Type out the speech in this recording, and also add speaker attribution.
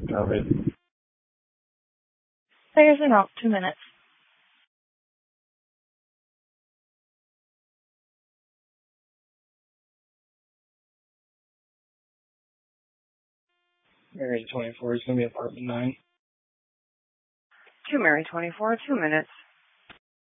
Speaker 1: All right.
Speaker 2: Players are out. 2 minutes.
Speaker 1: Mary 24 is going to be apartment 9.
Speaker 2: To Mary 24, 2 minutes.